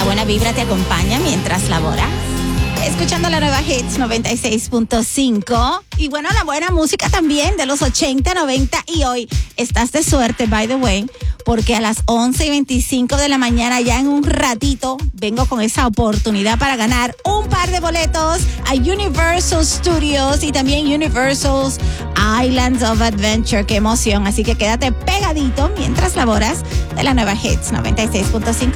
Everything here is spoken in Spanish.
buena vibra te acompaña mientras laboras. Escuchando la nueva Hits 96.5. Y bueno, la buena música también de los 80, 90 y hoy. Estás de suerte, by the way, porque a las 11:25 de la mañana, ya en un ratito, vengo con esa oportunidad para ganar un par de boletos a Universal Studios y también Universal Islands of Adventure. ¡Qué emoción! Así que quédate pegadito mientras laboras de la nueva Hits 96.5.